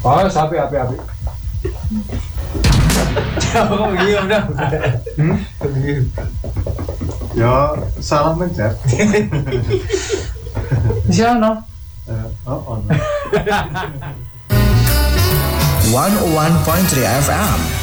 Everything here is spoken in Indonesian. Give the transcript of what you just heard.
Oh, sapi api. Oh iya udah. Ya salah mencet. Siapa? Oh, 101.3 FM